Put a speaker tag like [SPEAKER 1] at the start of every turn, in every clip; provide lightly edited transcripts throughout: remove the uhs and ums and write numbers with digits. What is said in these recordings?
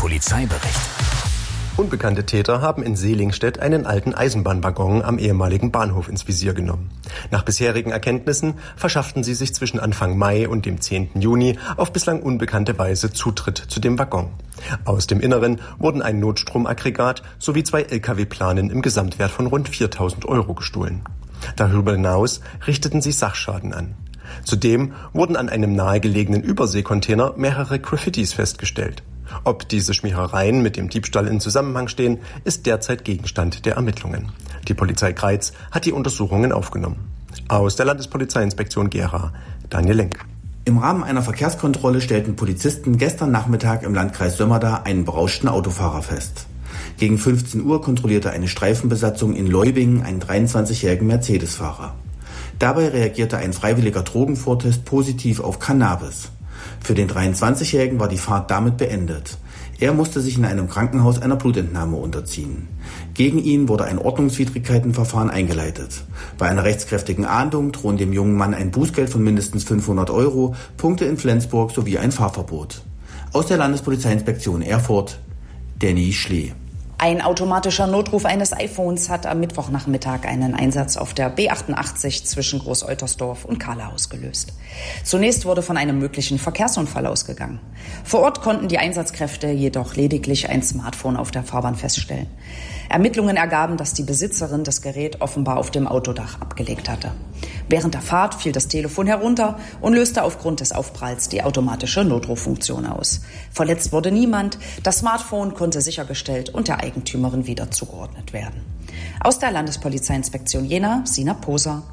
[SPEAKER 1] Polizeibericht.
[SPEAKER 2] Unbekannte Täter haben in Selingstedt einen alten Eisenbahnwaggon am ehemaligen Bahnhof ins Visier genommen. Nach bisherigen Erkenntnissen verschafften sie sich zwischen Anfang Mai und dem 10. Juni auf bislang unbekannte Weise Zutritt zu dem Waggon. Aus dem Inneren wurden ein Notstromaggregat sowie 2 Lkw-Planen im Gesamtwert von rund 4.000 € gestohlen. Darüber hinaus richteten sie Sachschaden an. Zudem wurden an einem nahegelegenen Überseekontainer mehrere Graffitis festgestellt. Ob diese Schmierereien mit dem Diebstahl in Zusammenhang stehen, ist derzeit Gegenstand der Ermittlungen. Die Polizei Greiz hat die Untersuchungen aufgenommen. Aus der Landespolizeiinspektion Gera, Daniel Lenk.
[SPEAKER 3] Im Rahmen einer Verkehrskontrolle stellten Polizisten gestern Nachmittag im Landkreis Sömmerda einen berauschten Autofahrer fest. Gegen 15 Uhr kontrollierte eine Streifenbesatzung in Leubingen einen 23-jährigen Mercedes-Fahrer. Dabei reagierte ein freiwilliger Drogenvortest positiv auf Cannabis. Für den 23-Jährigen war die Fahrt damit beendet. Er musste sich in einem Krankenhaus einer Blutentnahme unterziehen. Gegen ihn wurde ein Ordnungswidrigkeitenverfahren eingeleitet. Bei einer rechtskräftigen Ahndung drohen dem jungen Mann ein Bußgeld von mindestens 500 €, Punkte in Flensburg sowie ein Fahrverbot. Aus der Landespolizeiinspektion Erfurt, Danny Schlee.
[SPEAKER 4] Ein automatischer Notruf eines iPhones hat am Mittwochnachmittag einen Einsatz auf der B88 zwischen Groß-Eutersdorf und Kahle ausgelöst. Zunächst wurde von einem möglichen Verkehrsunfall ausgegangen. Vor Ort konnten die Einsatzkräfte jedoch lediglich ein Smartphone auf der Fahrbahn feststellen. Ermittlungen ergaben, dass die Besitzerin das Gerät offenbar auf dem Autodach abgelegt hatte. Während der Fahrt fiel das Telefon herunter und löste aufgrund des Aufpralls die automatische Notruffunktion aus. Verletzt wurde niemand, das Smartphone konnte sichergestellt und der Eigentümerin wieder zugeordnet werden. Aus der Landespolizeiinspektion Jena, Sina Poser.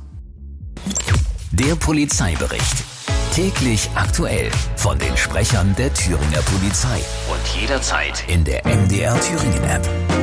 [SPEAKER 1] Der Polizeibericht. Täglich aktuell von den Sprechern der Thüringer Polizei. Und jederzeit in der MDR Thüringen App.